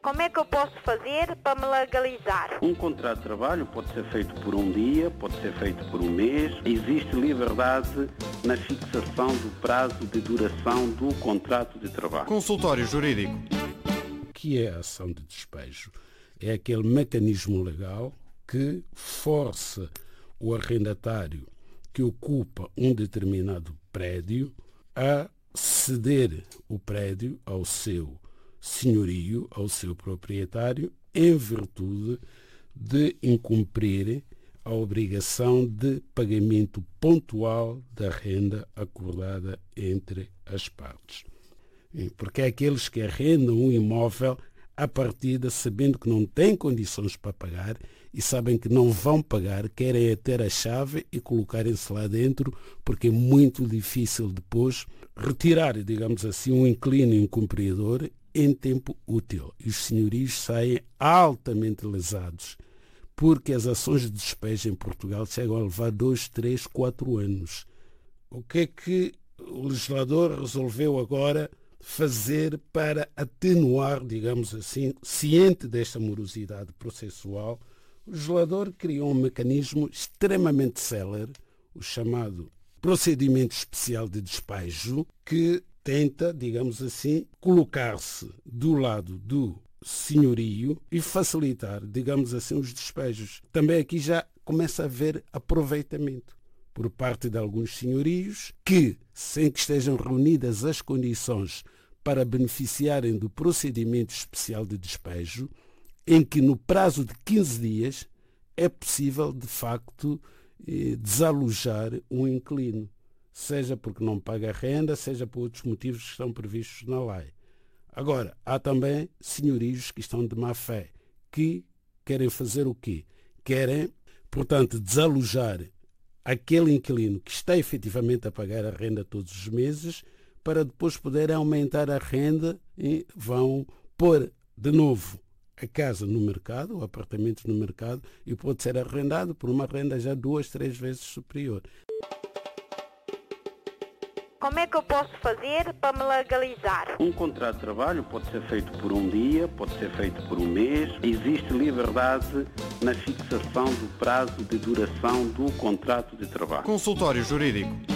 Como é que eu posso fazer para me legalizar? Um contrato de trabalho pode ser feito por um dia, pode ser feito por um mês. Existe liberdade na fixação do prazo de duração do contrato de trabalho. Consultório Jurídico. O que é a ação de despejo? É aquele mecanismo legal que força o arrendatário que ocupa um determinado prédio a ceder o prédio ao seu senhorio, ao seu proprietário, em virtude de incumprir a obrigação de pagamento pontual da renda acordada entre as partes. Porque é aqueles que arrendam um imóvel à partida, sabendo que não têm condições para pagar e sabem que não vão pagar, querem ter a chave e colocarem-se lá dentro, porque é muito difícil depois retirar, digamos assim, um inquilino incumpridor em tempo útil. E os senhorios saem altamente lesados, porque as ações de despejo em Portugal chegam a levar 2, 3, 4 anos. O que é que o legislador resolveu agora fazer para atenuar, digamos assim, ciente desta morosidade processual? O legislador criou um mecanismo extremamente célere, o chamado procedimento especial de despejo, que tenta, digamos assim, colocar-se do lado do senhorio e facilitar, digamos assim, os despejos. Também aqui já começa a haver aproveitamento por parte de alguns senhorios que, sem que estejam reunidas as condições para beneficiarem do procedimento especial de despejo, em que no prazo de 15 dias é possível, de facto, desalojar um inquilino, seja porque não paga renda, seja por outros motivos que estão previstos na lei. Agora, há também senhorios que estão de má fé, que querem fazer o quê? Querem, portanto, desalojar aquele inquilino que está efetivamente a pagar a renda todos os meses, para depois poderem aumentar a renda e vão pôr de novo a casa no mercado, o apartamento no mercado, e pode ser arrendado por uma renda já 2, 3 vezes superior. Como é que eu posso fazer para me legalizar? Um contrato de trabalho pode ser feito por um dia, pode ser feito por um mês. Existe liberdade na fixação do prazo de duração do contrato de trabalho. Consultório Jurídico.